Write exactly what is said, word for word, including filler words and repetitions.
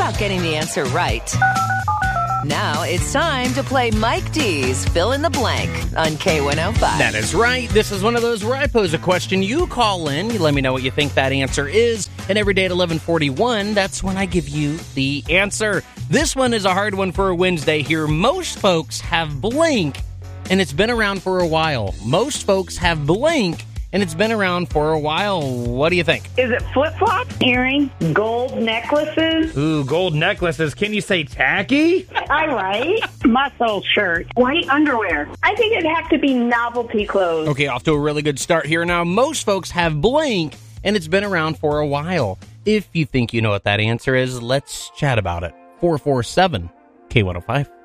about getting the answer right. Now it's time to play Mike D's Fill in the Blank on K one oh five. That is right. This is one of those where I pose a question. You call in. You let me know what you think that answer is. And every day at eleven forty-one, that's when I give you the answer. This one is a hard one for a Wednesday here. Most folks have blank, and it's been around for a while. Most folks have blank, and it's been around for a while. What do you think? Is it flip-flops? Earrings? Gold necklaces? Ooh, gold necklaces. Can you say tacky? All right. Muscle shirt. White underwear. I think it'd have to be novelty clothes. Okay, off to a really good start here. Now, most folks have blank, and it's been around for a while. If you think you know what that answer is, let's chat about it. four four seven K one oh five.